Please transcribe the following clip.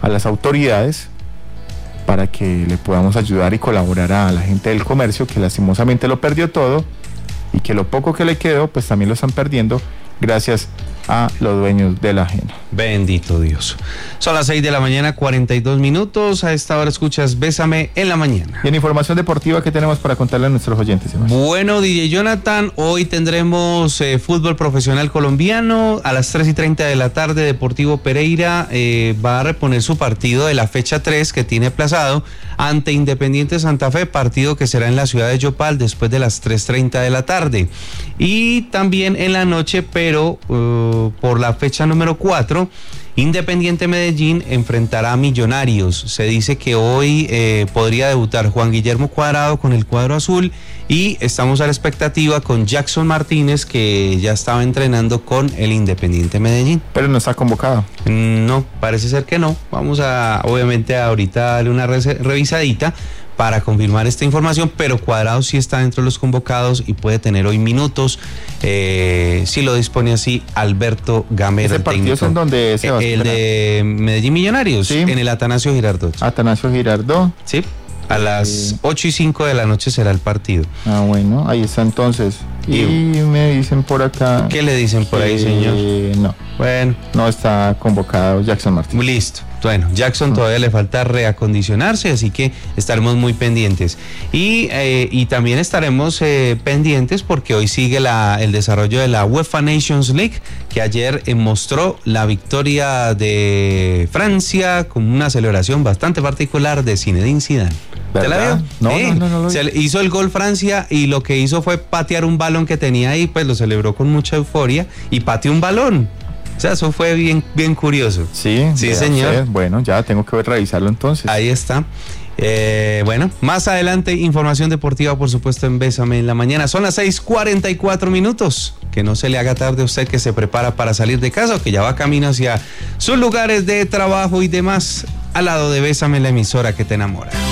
a las autoridades para que le podamos ayudar y colaborar a la gente del comercio que lastimosamente lo perdió todo y que lo poco que le quedó pues también lo están perdiendo gracias a los dueños del ajeno. Bendito Dios. Son las 6 de la mañana, 42 minutos. A esta hora escuchas Bésame en la mañana. Y en información deportiva, ¿qué tenemos para contarle a nuestros oyentes, Sebastián? Bueno, DJ Jonathan, hoy tendremos fútbol profesional colombiano. A las 3:30 de la tarde, Deportivo Pereira va a reponer su partido de la fecha 3 que tiene aplazado ante Independiente Santa Fe, partido que será en la ciudad de Yopal después de las 3:30 de la tarde. Y también en la noche, pero por la fecha número 4, Independiente Medellín enfrentará a Millonarios. Se dice que hoy podría debutar Juan Guillermo Cuadrado con el cuadro azul y estamos a la expectativa con Jackson Martínez, que ya estaba entrenando con el Independiente Medellín. Pero no está convocado. No, parece ser que no. Vamos a, obviamente, ahorita darle una revisadita para confirmar esta información, pero Cuadrado sí está dentro de los convocados y puede tener hoy minutos, si lo dispone así Alberto Gamero. ¿Ese partido es en donde se va a el de Medellín Millonarios, sí, en el Atanasio Girardot. Atanasio Girardot. Sí, a las 8:05 de la noche será el partido. Ah, bueno, ahí está entonces. Y me dicen por acá... ¿Qué le dicen por ahí, señor? No. Bueno. No está convocado Jackson Martínez. Listo. Bueno, Jackson todavía le falta reacondicionarse, así que estaremos muy pendientes. Y también estaremos pendientes porque hoy sigue el desarrollo de la UEFA Nations League, que ayer mostró la victoria de Francia con una celebración bastante particular de Zinedine Zidane. ¿Te la vio? No. Hizo el gol Francia y lo que hizo fue patear un balón que tenía ahí, pues lo celebró con mucha euforia y pateó un balón. O sea, eso fue bien curioso. Sí, señor. Sé. Bueno, ya tengo que revisarlo entonces. Ahí está. Bueno, más adelante información deportiva, por supuesto, en Bésame en la mañana. Son las 6:44 minutos. Que no se le haga tarde a usted que se prepara para salir de casa o que ya va camino hacia sus lugares de trabajo y demás, al lado de Bésame, la emisora que te enamora.